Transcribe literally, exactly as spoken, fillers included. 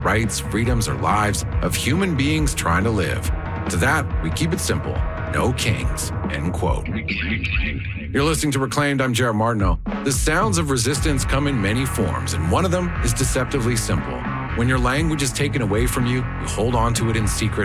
rights, freedoms, or lives of human beings trying to live. To that, we keep it simple. No kings, end quote. You're listening to Reclaimed. I'm Jared Martineau. The sounds of resistance come in many forms, and one of them is deceptively simple. When your language is taken away from you, you hold on to it in secret